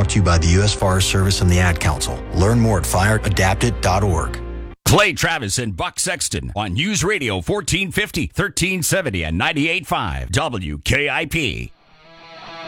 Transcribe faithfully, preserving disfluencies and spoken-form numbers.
brought to you by the U S Forest Service and the Ad Council. Learn more at fire adapted dot org. Clay Travis and Buck Sexton on News Radio fourteen fifty, thirteen seventy, and ninety-eight point five W K I P.